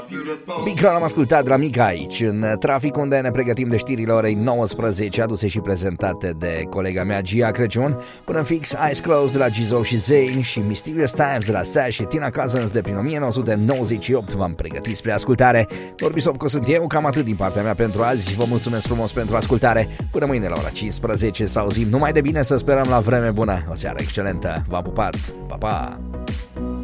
Mica am ascultat de la Mica aici, în trafic, unde ne pregătim de știrile orei 19, aduse și prezentate de colega mea Gia Crăciun. Până în fix, Eyes Closed de la Gizou și Zayn și Mysterious Times de la Sash și Tina Cousins de prin 1998 v-am pregătit spre ascultare. Orbisopco sunt eu, cam atât din partea mea pentru azi. Vă mulțumesc frumos pentru ascultare. Până mâine la ora 15 să auzim numai de bine, să sperăm la vreme bună. O seară excelentă, v-am pupat, pa, pa!